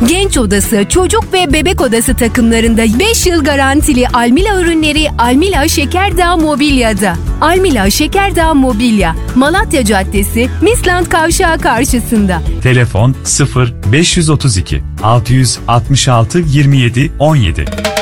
Genç odası, çocuk ve bebek odası takımlarında 5 yıl garantili Almila ürünleri Almila Şekerdağ Mobilya'da. Almila Şekerdağ Mobilya, Malatya Caddesi, Misland Kavşağı karşısında. Telefon 0 532 666 27 17.